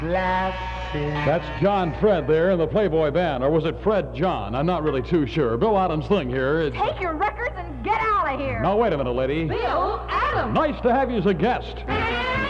That's John Fred there in the Playboy Band. Or was it Fred John? I'm not really too sure. Bill Adams' thing here. Take your records and get out of here. Now, wait a minute, lady. Bill Adams. Nice to have you as a guest.